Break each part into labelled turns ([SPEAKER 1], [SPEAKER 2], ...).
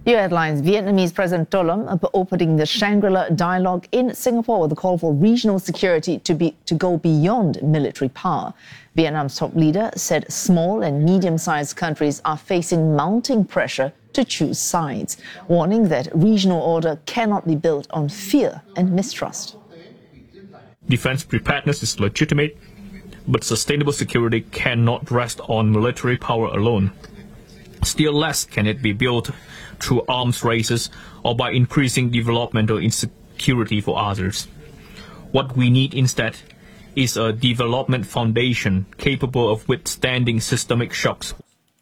[SPEAKER 1] Your headlines. Vietnamese President To Lâm opening the Shangri-La dialogue in Singapore with a call for regional security to go beyond military power. Vietnam's top leader said small and medium-sized countries are facing mounting pressure to choose sides, warning that regional order cannot be built on fear and mistrust.
[SPEAKER 2] Defense preparedness is legitimate, but sustainable security cannot rest on military power alone. Still less can it be built through arms races or by increasing developmental insecurity for others. What we need instead is a development foundation capable of withstanding systemic shocks.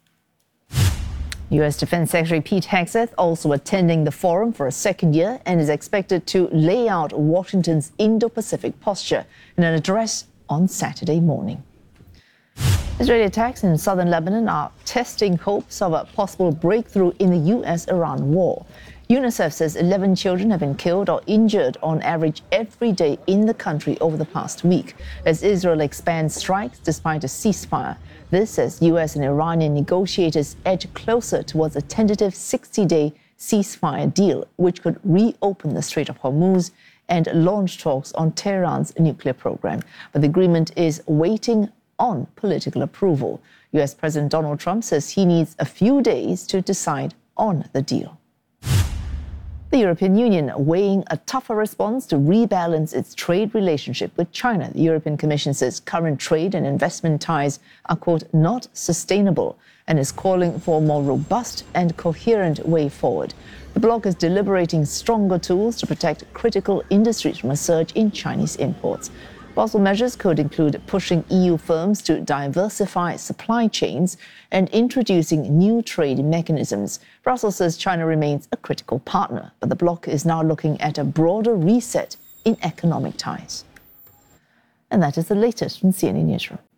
[SPEAKER 1] U.S. Defense Secretary Pete Hegseth also attending the forum for a second year and is expected to lay out Washington's Indo-Pacific posture in an address on Saturday morning. Israeli attacks in southern Lebanon are testing hopes of a possible breakthrough in the U.S.-Iran war. UNICEF says 11 children have been killed or injured on average every day in the country over the past week as Israel expands strikes despite a ceasefire. This as U.S. and Iranian negotiators edge closer towards a tentative 60-day ceasefire deal, which could reopen the Strait of Hormuz and launch talks on Tehran's nuclear program. But the agreement is waiting on political approval. U.S. President Donald Trump says he needs a few days to decide on the deal. The European Union weighing a tougher response to rebalance its trade relationship with China. The European Commission says current trade and investment ties are, quote, not sustainable and is calling for a more robust and coherent way forward. The bloc is deliberating stronger tools to protect critical industries from a surge in Chinese imports. Possible measures could include pushing EU firms to diversify supply chains and introducing new trade mechanisms. Brussels says China remains a critical partner, but the bloc is now looking at a broader reset in economic ties. And that is the latest from CNN Newsroom.